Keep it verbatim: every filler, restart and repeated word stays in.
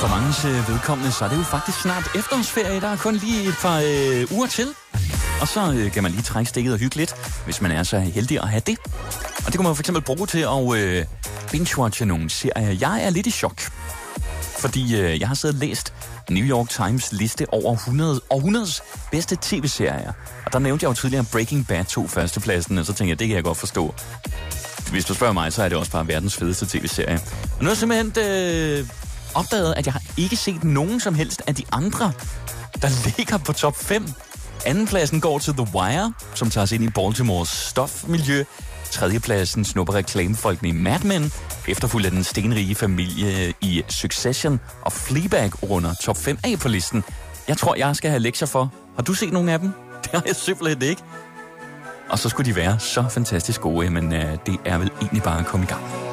For manges øh, vedkommende, så er det jo faktisk snart efterårsferie. Der er kun lige et par øh, uger til. Og så øh, kan man lige trække stikket og hygge lidt, hvis man er så heldig at have det. Og det kan man jo for eksempel bruge til at øh, binge-watche nogle serier. Jeg er lidt i chok, fordi øh, jeg har siddet og læst New York Times liste over hundrede, århundredes bedste tv-serier. Og der nævnte jeg jo tidligere Breaking Bad to førstepladsen, og så tænkte jeg, det kan jeg godt forstå. Hvis du spørger mig, så er det også bare verdens fedeste tv-serie. Og nu har jeg simpelthen øh, opdaget, at jeg har ikke set nogen som helst af de andre, der ligger på top fem. Andenpladsen går til The Wire, som tager sig ind i Baltimores stofmiljø. Tredjepladsen snupper reklamefolkene i Mad Men, efterfulgt af den stenrige familie i Succession, og Fleabag runder top fem A på listen. Jeg tror, jeg skal have lektier for. Har du set nogle af dem? Det har jeg simpelthen ikke. Og så skulle de være så fantastisk gode, men øh, det er vel egentlig bare at komme i gang.